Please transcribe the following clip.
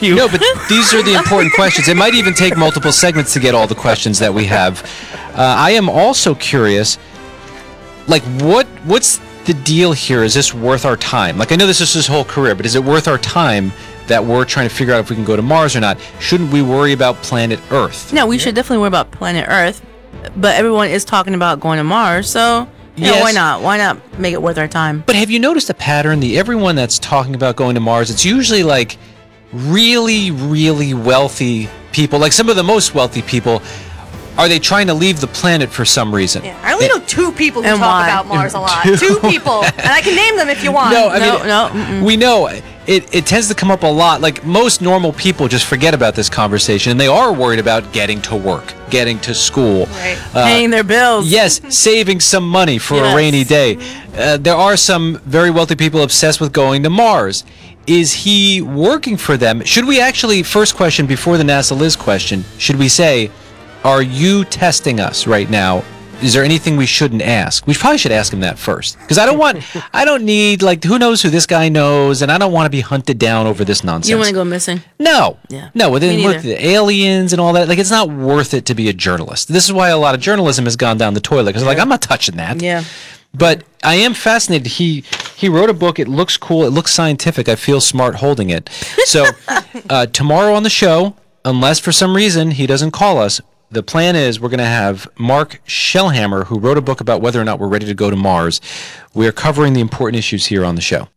you. No, but these are the important questions. It might even take multiple segments to get all the questions that we have. I am also curious, like, what's the deal here? Is this worth our time? Like, I know this is his whole career, but is it worth our time that we're trying to figure out if we can go to Mars or not? Shouldn't we worry about planet Earth? No, we should definitely worry about planet Earth, but everyone is talking about going to Mars, so Yes. why not? Why not make it worth our time? But have you noticed a pattern? Everyone that's talking about going to Mars, it's usually like really, really wealthy people, like some of the most wealthy people. Are they trying to leave the planet for some reason? Yeah, I only know two people who And talk why? about Mars a lot. Two people, and I can name them if you want. No, I mean, Mm-mm. we know it tends to come up a lot. Like, most normal people just forget about this conversation, and they are worried about getting to work, getting to school, Right. Paying their bills. yes, saving some money for a Yes. rainy day. There are some very wealthy people obsessed with going to Mars. Is he working for them? Should we actually, first question before the NASA Liz question, should we say, are you testing us right now? Is there anything we shouldn't ask? We probably should ask him that first. Because I don't need, like, who knows who this guy knows, and I don't want to be hunted down over this nonsense. You don't want to go missing? No. Yeah. No, Me then neither. with the aliens and all that, like, it's not worth it to be a journalist. This is why a lot of journalism has gone down the toilet, because like, I'm not touching that. Yeah. But I am fascinated. He wrote a book. It looks cool. It looks scientific. I feel smart holding it. So tomorrow on the show, unless for some reason he doesn't call us, the plan is we're going to have Mark Shellhammer, who wrote a book about whether or not we're ready to go to Mars. We're covering the important issues here on the show.